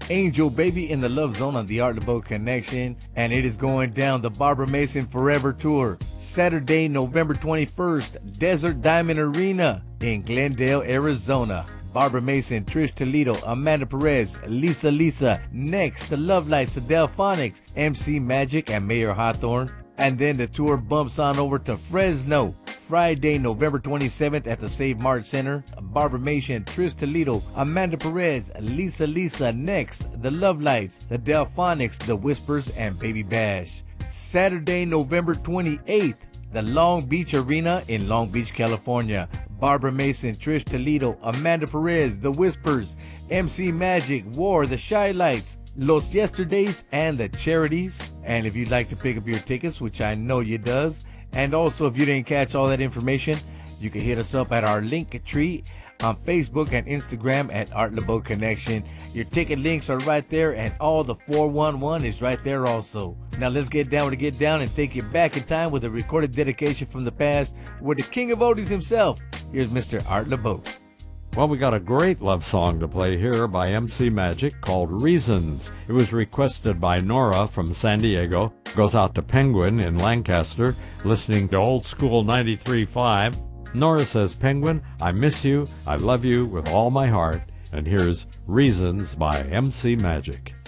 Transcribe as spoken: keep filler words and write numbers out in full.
Angel Baby in the Love Zone on the Art LeBeau Connection, and it is going down the Barbara Mason Forever Tour. Saturday, November twenty-first, Desert Diamond Arena in Glendale, Arizona. Barbara Mason, Trish Toledo, Amanda Perez, Lisa Lisa. Next, the Love Lights, the Delphonics, M C Magic, and Mayor Hawthorne. And then the tour bumps on over to Fresno. Friday, November twenty-seventh at the Save Mart Center. Barbara Mason, Trish Toledo, Amanda Perez, Lisa Lisa. Next, the Love Lights, the Delphonics, the Whispers, and Baby Bash. Saturday, November twenty-eighth, the Long Beach Arena in Long Beach, California. Barbara Mason, Trish Toledo, Amanda Perez, The Whispers, M C Magic, War, The Shy Lights, Los Yesterdays, and The Charities. And if you'd like to pick up your tickets, which I know you does, and also if you didn't catch all that information, you can hit us up at our link tree on Facebook and Instagram at Art LeBeau Connection. Your ticket links are right there, and all the four one one is right there also. Now let's get down to get down and take you back in time with a recorded dedication from the past with the king of oldies himself. Here's Mister Art LeBeau. Well, we got a great love song to play here by M C Magic called Reasons. It was requested by Nora from San Diego. Goes out to Penguin in Lancaster, listening to Old School ninety-three point five. Nora says, Penguin, I miss you, I love you with all my heart. And here's Reasons by M C Magic.